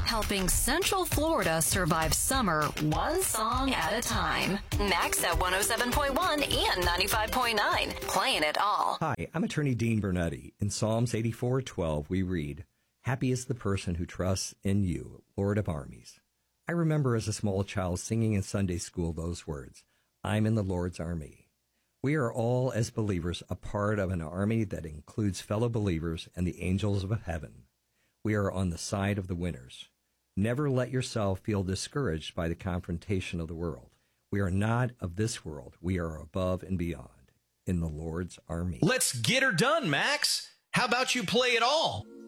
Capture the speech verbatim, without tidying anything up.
helping Central Florida survive summer one song at a time. Max at one oh seven point one and ninety-five point nine, playing it all. Hi, I'm attorney Dean Bernetti. In Psalms eighty-four twelve, we read, "Happy is the person who trusts in you, Lord of armies." I remember as a small child singing in Sunday school those words, "I'm in the Lord's army." We are all, as believers, a part of an army that includes fellow believers and the angels of heaven. We are on the side of the winners. Never let yourself feel discouraged by the confrontation of the world. We are not of this world. We are above and beyond in the Lord's army. Let's get her done, Max. How about you play it all?